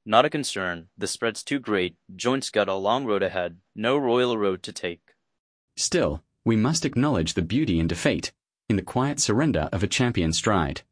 Not a concern. The spread's too great. Joint's got a long road ahead. No royal road to take. Still, we must acknowledge the beauty in defeat, in the quiet surrender of a champion's stride.